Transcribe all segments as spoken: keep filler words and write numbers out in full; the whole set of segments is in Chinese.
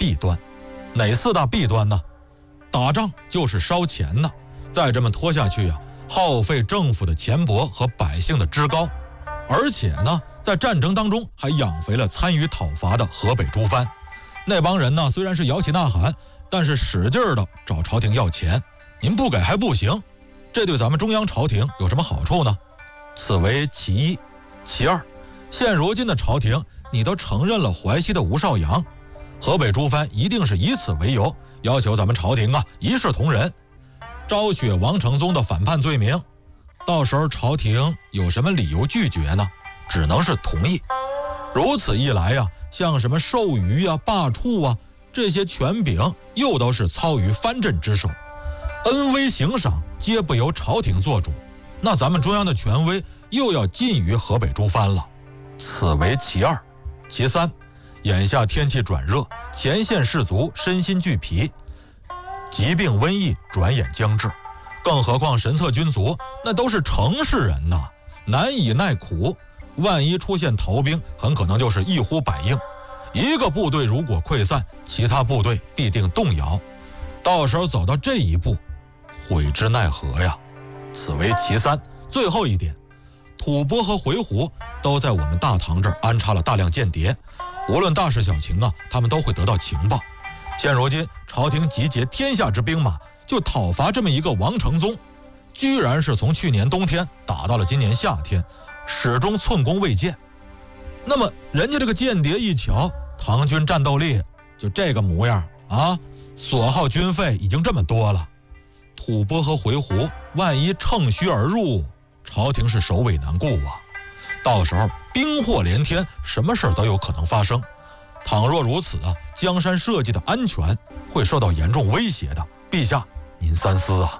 弊端。哪四大弊端呢？打仗就是烧钱呢，再这么拖下去啊，耗费政府的钱帛和百姓的脂膏，而且呢，在战争当中还养肥了参与讨伐的河北诸藩。那帮人呢，虽然是摇旗呐喊，但是使劲的找朝廷要钱，您不给还不行。这对咱们中央朝廷有什么好处呢？此为其一。其二，现如今的朝廷，你都承认了淮西的吴少阳，河北诸藩一定是以此为由，要求咱们朝廷啊一视同仁，昭雪王承宗的反叛罪名。到时候朝廷有什么理由拒绝呢？只能是同意。如此一来呀、啊，像什么授予啊、罢黜啊，这些权柄又都是操于藩镇之手，恩威刑赏皆不由朝廷做主，那咱们中央的权威又要近于河北诸藩了。此为其二。其三，眼下天气转热，前线士卒身心俱疲，疾病瘟疫转眼将至，更何况神策军卒那都是城市人呐，难以耐苦，万一出现逃兵，很可能就是一呼百应。一个部队如果溃散，其他部队必定动摇，到时候走到这一步，悔之奈何呀。此为其三。最后一点，吐蕃和回鹘都在我们大唐这儿安插了大量间谍，无论大事小情啊，他们都会得到情报。现如今朝廷集结天下之兵马，就讨伐这么一个王承宗，居然是从去年冬天打到了今年夏天，始终寸功未见。那么人家这个间谍一瞧，唐军战斗力就这个模样啊，所耗军费已经这么多了，吐蕃和回鹘万一乘虚而入，朝廷是首尾难顾啊。到时候兵祸连天，什么事都有可能发生。倘若如此啊，江山社稷的安全会受到严重威胁的。陛下，您三思啊。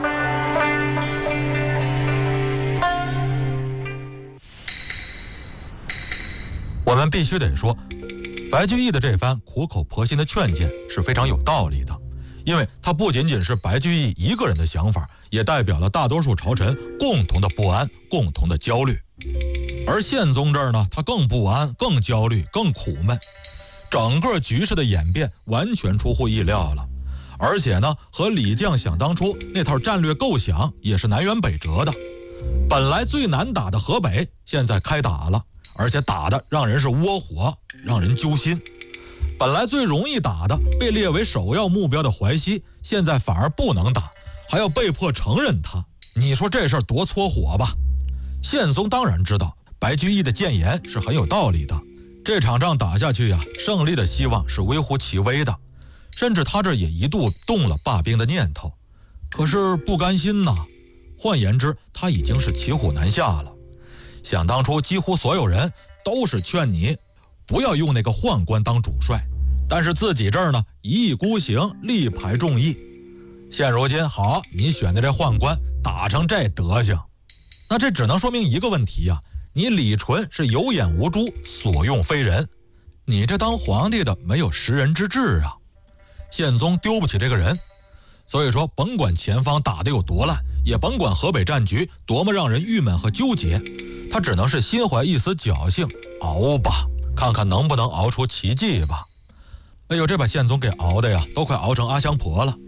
我们必须得说，白居易的这番苦口婆心的劝谏是非常有道理的，因为它不仅仅是白居易一个人的想法，也代表了大多数朝臣共同的不安、共同的焦虑。而宪宗这儿呢，他更不安、更焦虑、更苦闷，整个局势的演变完全出乎意料了。而且呢，和李将想当初那套战略构想也是南辕北辙的。本来最难打的河北，现在开打了，而且打的让人是窝火，让人揪心。本来最容易打的，被列为首要目标的淮西，现在反而不能打，还要被迫承认它。你说这事儿多搓火吧？宪宗当然知道白居易的谏言是很有道理的，这场仗打下去呀、啊，胜利的希望是微乎其微的，甚至他这也一度动了罢兵的念头。可是不甘心呐，换言之，他已经是骑虎难下了。想当初几乎所有人都是劝你不要用那个宦官当主帅，但是自己这儿呢一意孤行，力排众议。现如今好，你选的这宦官打成这德行，那这只能说明一个问题呀、啊，你李纯是有眼无珠，所用非人，你这当皇帝的没有识人之智啊。宪宗丢不起这个人，所以说甭管前方打得有多烂，也甭管河北战局多么让人郁闷和纠结，他只能是心怀一丝侥幸，熬吧，看看能不能熬出奇迹吧。哎呦，这把宪宗给熬的呀，都快熬成阿香婆了。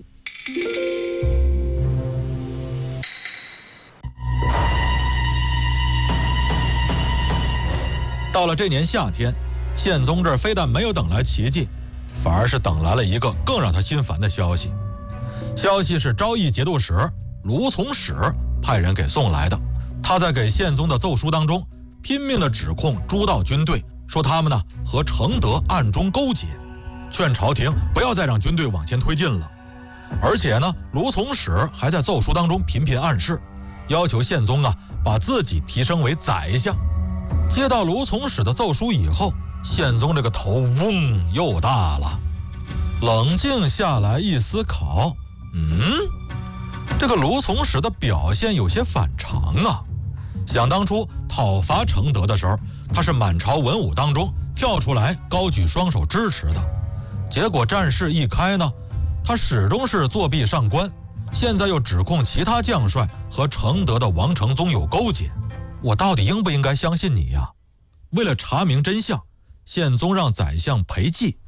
到了这年夏天，宪宗这儿非但没有等来奇迹，反而是等来了一个更让他心烦的消息。消息是昭义节度使卢从史派人给送来的，他在给宪宗的奏书当中拼命地指控诸道军队，说他们呢和承德暗中勾结，劝朝廷不要再让军队往前推进了。而且呢，卢从史还在奏书当中频频暗示，要求宪宗啊把自己提升为宰相。接到卢从史的奏书以后，宪宗这个头嗡又大了，冷静下来一思考，嗯，这个卢从史的表现有些反常啊。想当初讨伐承德的时候，他是满朝文武当中跳出来高举双手支持的，结果战事一开呢，他始终是作弊上官，现在又指控其他将帅和承德的王承宗有勾结，我到底应不应该相信你呀？为了查明真相，宪宗让宰相裴寂